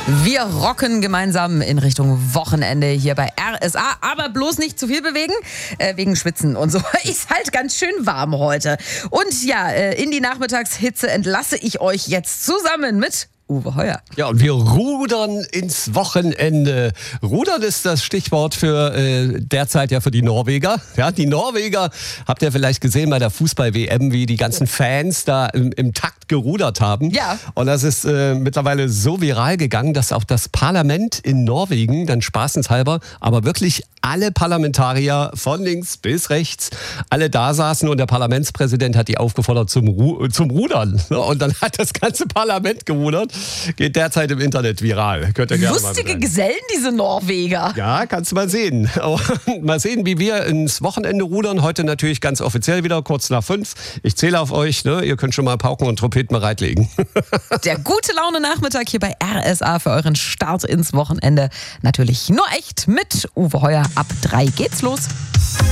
Wir rocken gemeinsam in Richtung Wochenende hier bei RSA, aber bloß nicht zu viel bewegen, wegen Schwitzen und so. Ist halt ganz schön warm heute. Und ja, in die Nachmittagshitze entlasse ich euch jetzt zusammen mit Uwe Heuer. Ja, und wir rudern ins Wochenende. Rudern ist das Stichwort für derzeit ja für die Norweger. Ja, die Norweger, habt ihr vielleicht gesehen bei der Fußball-WM, wie die ganzen Fans da im Takt gerudert haben. Ja. Und das ist mittlerweile so viral gegangen, dass auch das Parlament in Norwegen, dann spaßenshalber, aber wirklich alle Parlamentarier von links bis rechts, alle da saßen und der Parlamentspräsident hat die aufgefordert zum Rudern. Und dann hat das ganze Parlament gerudert. Geht derzeit im Internet viral. Könnt ihr gerne Lustige mal Gesellen, diese Norweger. Ja, kannst du mal sehen. Mal sehen, wie wir ins Wochenende rudern. Heute natürlich ganz offiziell wieder, kurz nach 5. Ich zähle auf euch. Ne? Ihr könnt schon mal Pauken und Trompeten bereitlegen. Der gute Laune-Nachmittag hier bei RSA für euren Start ins Wochenende. Natürlich nur echt mit Uwe Heuer. Ab 3 geht's los.